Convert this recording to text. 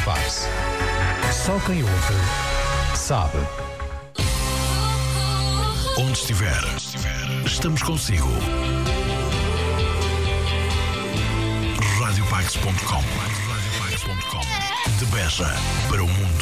Pax. Só quem ouve sabe. Onde estiver, estamos consigo. Radiopax.com. De Beja para o mundo.